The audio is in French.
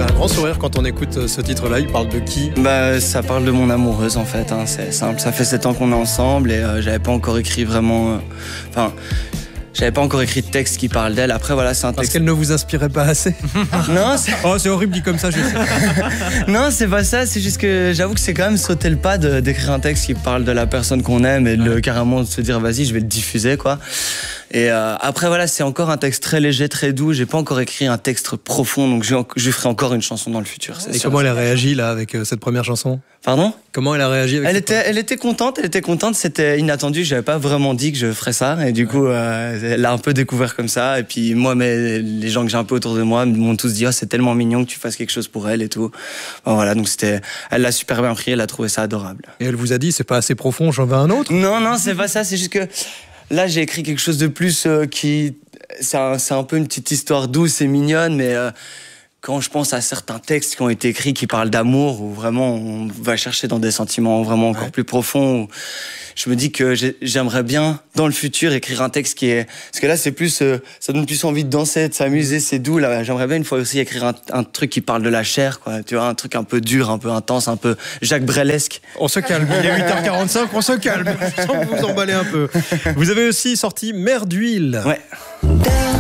avez un grand sourire quand on écoute ce titre-là. Il parle de qui ? Ça parle de mon amoureuse en fait, hein. C'est simple. Ça fait 7 ans qu'on est ensemble et j'avais pas encore écrit vraiment... J'avais pas encore écrit de texte qui parle d'elle. Après, voilà, c'est un texte... Parce qu'elle ne vous inspirait pas assez. Non, c'est horrible dit comme ça, je sais. Non, c'est pas ça. C'est juste que j'avoue que c'est quand même sauter le pas d'écrire un texte qui parle de la personne qu'on aime et de carrément de se dire vas-y, je vais le diffuser, quoi. Et après, voilà, c'est encore un texte très léger, très doux. J'ai pas encore écrit un texte profond, donc je ferai encore une chanson dans le futur. Et comment elle a réagi là avec cette première chanson ? Pardon ? Comment elle a réagi avec Elle était contente, c'était inattendu, j'avais pas vraiment dit que je ferais ça et du coup elle l'a un peu découvert comme ça et puis moi les gens que j'ai un peu autour de moi m'ont tous dit c'est tellement mignon que tu fasses quelque chose pour elle et tout. Voilà, donc elle l'a super bien pris, elle a trouvé ça adorable. Et elle vous a dit c'est pas assez profond, j'en veux un autre ? Non, c'est pas ça, c'est juste que là j'ai écrit quelque chose de plus c'est un peu une petite histoire douce et mignonne mais quand je pense à certains textes qui ont été écrits qui parlent d'amour, où vraiment on va chercher dans des sentiments vraiment encore plus profonds, je me dis que j'aimerais bien, dans le futur, écrire un texte qui est... Parce que là, c'est plus... ça donne plus envie de danser, de s'amuser, c'est doux. Là, j'aimerais bien une fois aussi écrire un truc qui parle de la chair, quoi. Tu vois, un truc un peu dur, un peu intense, un peu Jacques Brelesque. On se calme, il est 8h45, on se calme. Je sens que vous emballez un peu. Vous avez aussi sorti Mer d'huile. Ouais.